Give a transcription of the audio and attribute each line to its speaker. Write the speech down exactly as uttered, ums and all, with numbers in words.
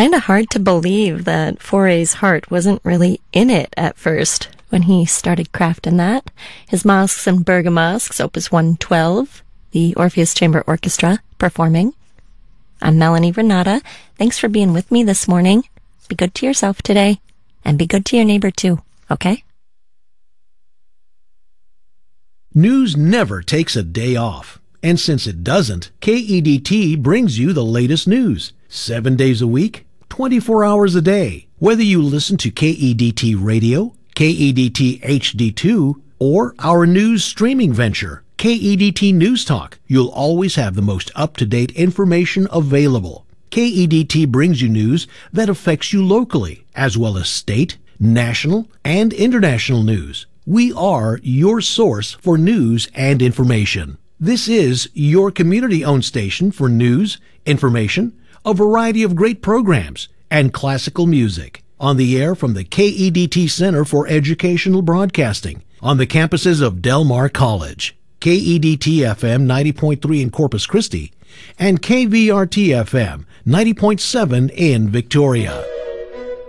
Speaker 1: kind of hard to believe that Foray's heart wasn't really in it at first when he started crafting that. His Masks and Bergamasks, Opus one twelve, the Orpheus Chamber Orchestra performing. I'm Melanie Renata. Thanks for being with me this morning. Be good to yourself today, and be good to your neighbor too, okay?
Speaker 2: News never takes a day off. And since it doesn't, K E D T brings you the latest news. Seven days a week, twenty-four hours a day. Whether you listen to K E D T Radio, K E D T H D two, or our news streaming venture, K E D T News Talk, you'll always have the most up-to-date information available. K E D T brings you news that affects you locally, as well as state, national, and international news. We are your source for news and information. This is your community-owned station for news, information, a variety of great programs, and classical music. On the air from the K E D T Center for Educational Broadcasting on the campuses of Del Mar College, K E D T F M ninety point three in Corpus Christi, and K V R T F M ninety point seven in Victoria.